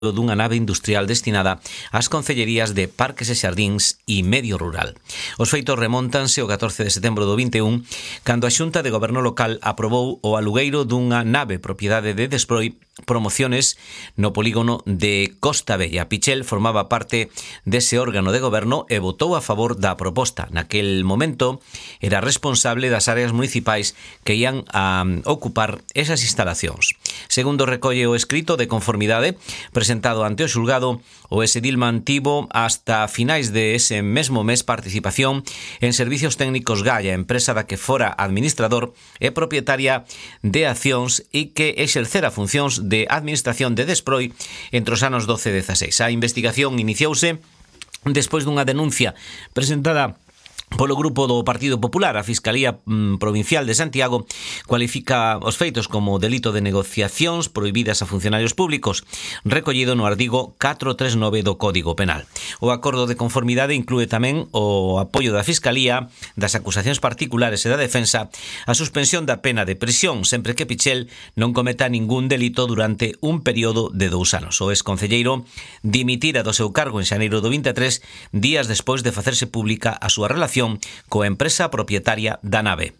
dunha nave industrial destinada ás concellerías de Parques e Xardíns e Medio Rural. Os feitos remóntanse o 14 de setembro do 21, cando a Xunta de Goberno Local aprobou o alugueiro dunha nave propiedade de Desproi Promociones no polígono de Costa Bella. Pichel formaba parte dese órgano de goberno e votou a favor da proposta. Naquel momento era responsable das áreas municipais que ian a ocupar esas instalacións. Segundo recolle o escrito de conformidade presentado ante o xulgado, o Esedil mantivo hasta finais de ese mesmo mes participación en Servicios Técnicos Gaia, empresa da que fora administrador e propietaria de accións e que exercera funcións de administración de Desproi entre os anos 12 e 16. A investigación iniciouse despois dunha denuncia presentada polo grupo do Partido Popular. A Fiscalía Provincial de Santiago cualifica os feitos como delito de negociacións prohibidas a funcionarios públicos, recollido no artigo 439 do Código Penal. O acordo de conformidade inclúe tamén o apoio da Fiscalía, das acusacións particulares e da defensa, a suspensión da pena de prisión, sempre que Pichel non cometa ningún delito durante un período de 2 anos. O exconcelleiro dimitira do seu cargo en xaneiro do 23, días despois de facerse pública a súa relación coa empresa propietaria da nave.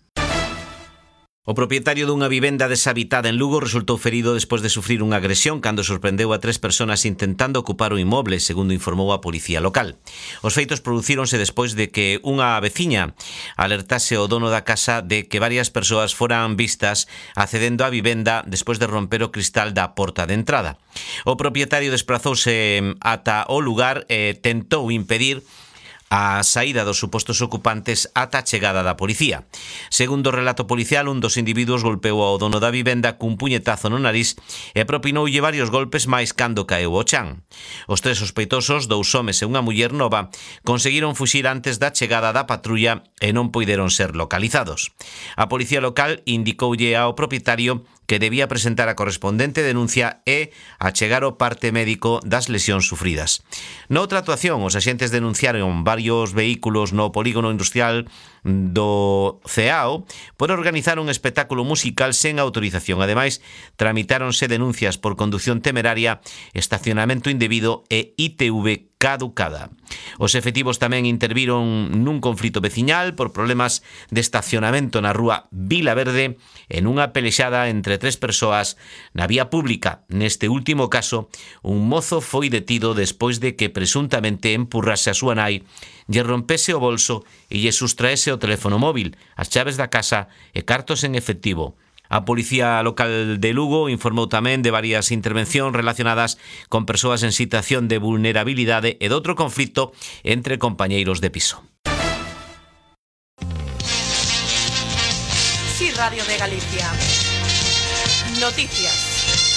O propietario dunha vivenda deshabitada en Lugo resultou ferido despois de sufrir unha agresión cando sorprendeu a 3 persoas intentando ocupar o inmoble, segundo informou a policía local. Os feitos producíronse despois de que unha veciña alertase ao dono da casa de que varias persoas foran vistas accedendo á vivenda despois de romper o cristal da porta de entrada. O propietario desprazouse ata o lugar e tentou impedir a saída dos supostos ocupantes ata a chegada da policía. Segundo o relato policial, un dos individuos golpeou ao dono da vivenda cun puñetazo no nariz e propinoulle varios golpes máis cando caeu ao chan. Os 3 sospeitosos, 2 homes e unha muller nova, conseguiron fuxir antes da chegada da patrulla e non puideron ser localizados. A policía local indicoulle ao propietario que debía presentar a correspondente denuncia e achegar o parte médico das lesións sufridas. Noutra actuación, os axentes denunciaron varios vehículos no polígono industrial do CEAO por organizar un espectáculo musical sen autorización. Ademais, tramitáronse denuncias por conducción temeraria, estacionamento indebido e ITV caducada. Os efectivos tamén interviron nun conflito veciñal por problemas de estacionamento na rúa Vila Verde en unha pelexada entre 3 persoas na vía pública. Neste último caso, un mozo foi detido despois de que presuntamente empurrase a súa nai, lle rompese o bolso e lle sustraese o teléfono móvil, as chaves da casa e cartos en efectivo. A Policía Local de Lugo informou tamén de varias intervencións relacionadas con persoas en situación de vulnerabilidade e de outro conflito entre compañeiros de piso. Sí, Radio de Galicia. Noticias.